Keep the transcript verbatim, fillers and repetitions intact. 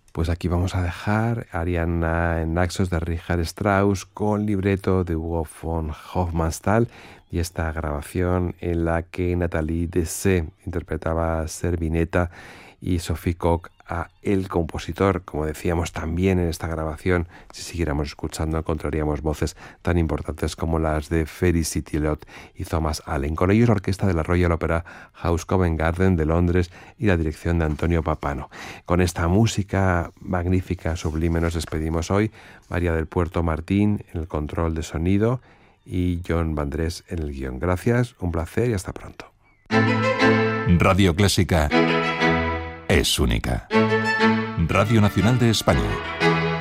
Pues aquí vamos a dejar Ariana en Naxos de Richard Strauss con libreto de Hugo von Hofmannsthal y esta grabación en la que Nathalie Dessay interpretaba a Servineta y Sophie Koch a el compositor. Como decíamos también en esta grabación, si siguiéramos escuchando encontraríamos voces tan importantes como las de Felicity Lott y Thomas Allen. Con ellos la orquesta de la Royal Opera House Covent Garden de Londres y la dirección de Antonio Papano. Con esta música magnífica, sublime, nos despedimos hoy. María del Puerto Martín en el control de sonido y John Vandrés en el guión. Gracias, un placer y hasta pronto. Radio Clásica es única. Radio Nacional de España.